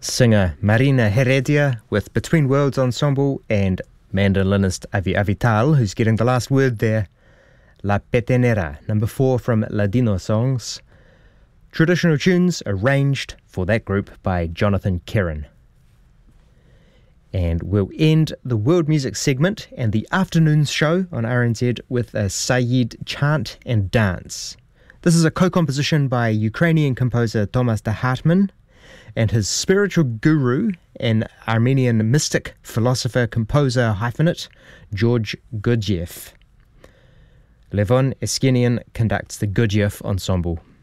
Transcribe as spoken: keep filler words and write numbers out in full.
singer Marina Heredia with Between Worlds Ensemble and mandolinist Avi Avital, who's getting the last word there. La Petenera, number four from Ladino Songs. Traditional tunes arranged for that group by Jonathan Kerrin. And we'll end the world music segment and the afternoon's show on R N Z with a Sayyid chant and dance. This is a co-composition by Ukrainian composer Tomas de Hartmann and his spiritual guru and Armenian mystic philosopher composer hyphenate George Gurdjieff. Levon Eskenian conducts the Gurdjieff Ensemble.